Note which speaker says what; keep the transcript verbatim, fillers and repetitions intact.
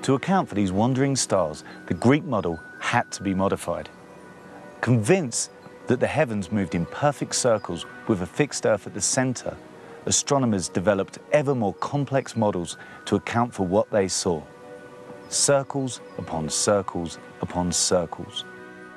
Speaker 1: To account for these wandering stars, the Greek model had to be modified. Convinced that the heavens moved in perfect circles with a fixed Earth at the centre, astronomers developed ever more complex models to account for what they saw. Circles upon circles upon circles.